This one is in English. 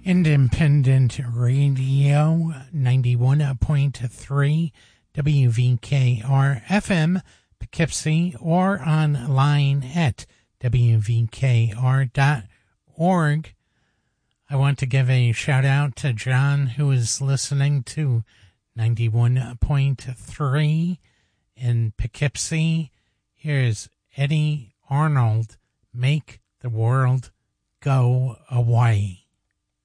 Independent Radio 91.3 WVKR FM Poughkeepsie, or online at WVKR.org. I want to give a shout out to John, who is listening to 91.3 in Poughkeepsie. Here's Eddie Arnold, Make the World Go Away.